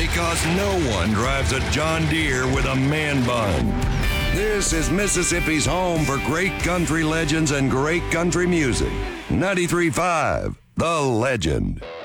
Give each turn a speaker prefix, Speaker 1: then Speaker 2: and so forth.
Speaker 1: because no one drives a John Deere with a man bun. This is Mississippi's home for great country legends and great country music. 93.5, The Legend.